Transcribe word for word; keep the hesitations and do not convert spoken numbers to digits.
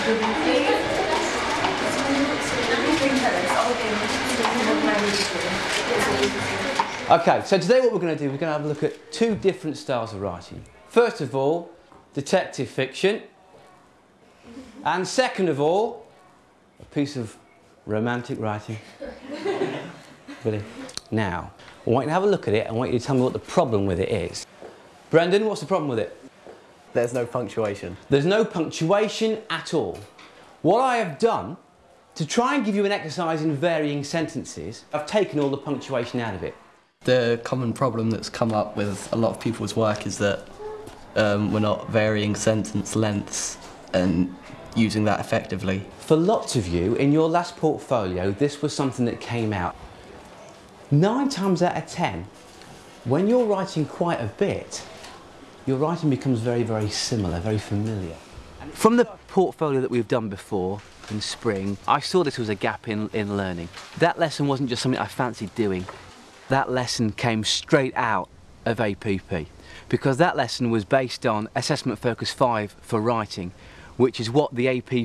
Okay, so today what we're going to do, we're going to have a look at two different styles of writing. First of all, detective fiction, and second of all, a piece of romantic writing. Really? Now, I want you to have a look at it and I want you to tell me what the problem with it is. Brendan, what's the problem with it? There's no punctuation. There's no punctuation at all. What I have done, to try and give you an exercise in varying sentences, I've taken all the punctuation out of it. The common problem that's come up with a lot of people's work is that um, we're not varying sentence lengths and using that effectively. For lots of you, in your last portfolio, this was something that came out. Nine times out of ten, when you're writing quite a bit, your writing becomes very, very similar, very familiar. From the portfolio that we've done before, in spring, I saw this was a gap in, in learning. That lesson wasn't just something I fancied doing. That lesson came straight out of A P P, because that lesson was based on Assessment Focus five for writing, which is what the A P